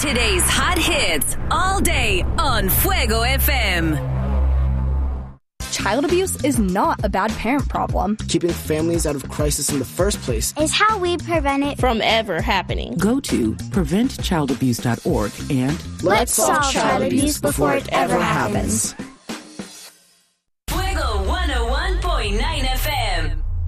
Today's hot hits all day on Fuego FM. Child abuse is not a bad parent problem. Keeping families out of crisis in the first place is how we prevent it from ever happening. Go to preventchildabuse.org and let's solve child abuse before it ever happens.